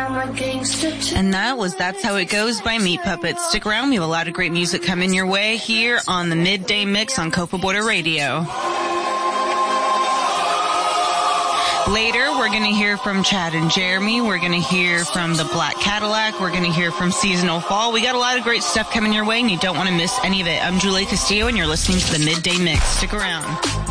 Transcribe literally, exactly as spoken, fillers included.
And that was That's How It Goes by Meat Puppets. Stick around. We have a lot of great music coming your way here on the Midday Mix on Copa Border Radio. Later, we're going to hear from Chad and Jeremy. We're going to hear from the Black Cadillac. We're going to hear from Seasonal Fall. We got a lot of great stuff coming your way, and you don't want to miss any of it. I'm Julie Castillo, and you're listening to the Midday Mix. Stick around.